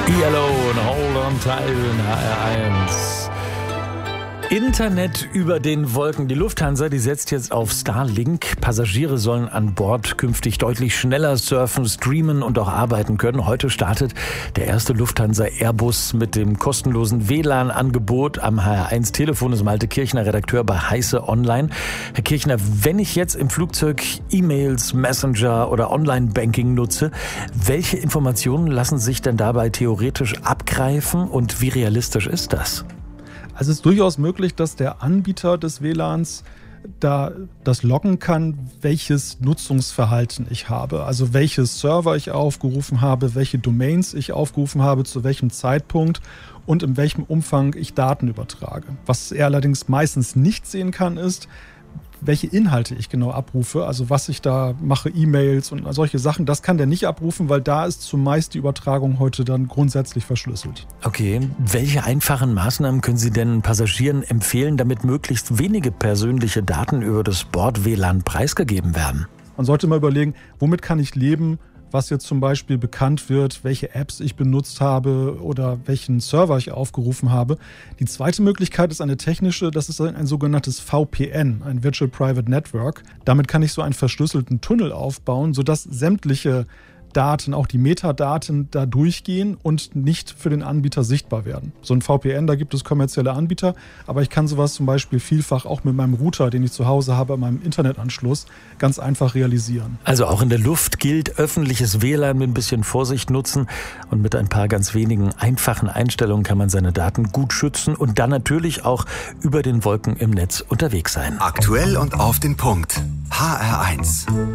ELO und Hold on Tight in HR1. Internet über den Wolken. Die Lufthansa, die setzt jetzt auf Starlink. Passagiere sollen an Bord künftig deutlich schneller surfen, streamen und auch arbeiten können. Heute startet der erste Lufthansa Airbus mit dem kostenlosen WLAN-Angebot. Am HR1 Telefon ist Malte Kirchner, Redakteur bei Heise Online. Herr Kirchner, wenn ich jetzt im Flugzeug E-Mails, Messenger oder Online-Banking nutze, welche Informationen lassen sich denn dabei theoretisch abgreifen und wie realistisch ist das? Also es ist durchaus möglich, dass der Anbieter des WLANs da das loggen kann, welches Nutzungsverhalten ich habe. Also welche Server ich aufgerufen habe, welche Domains ich aufgerufen habe, zu welchem Zeitpunkt und in welchem Umfang ich Daten übertrage. Was er allerdings meistens nicht sehen kann, ist, welche Inhalte ich genau abrufe, also was ich da mache, E-Mails und solche Sachen, das kann der nicht abrufen, weil da ist zumeist die Übertragung heute dann grundsätzlich verschlüsselt. Okay, welche einfachen Maßnahmen können Sie denn Passagieren empfehlen, damit möglichst wenige persönliche Daten über das Bord-WLAN preisgegeben werden? Man sollte mal überlegen, womit kann ich leben, was jetzt zum Beispiel bekannt wird, welche Apps ich benutzt habe oder welchen Server ich aufgerufen habe. Die zweite Möglichkeit ist eine technische, das ist ein sogenanntes VPN, ein Virtual Private Network. Damit kann ich so einen verschlüsselten Tunnel aufbauen, sodass sämtliche Daten, auch die Metadaten, da durchgehen und nicht für den Anbieter sichtbar werden. So ein VPN, da gibt es kommerzielle Anbieter, aber ich kann sowas zum Beispiel vielfach auch mit meinem Router, den ich zu Hause habe, an meinem Internetanschluss, ganz einfach realisieren. Also auch in der Luft gilt öffentliches WLAN mit ein bisschen Vorsicht nutzen und mit ein paar ganz wenigen einfachen Einstellungen kann man seine Daten gut schützen und dann natürlich auch über den Wolken im Netz unterwegs sein. Aktuell und auf den Punkt. HR1.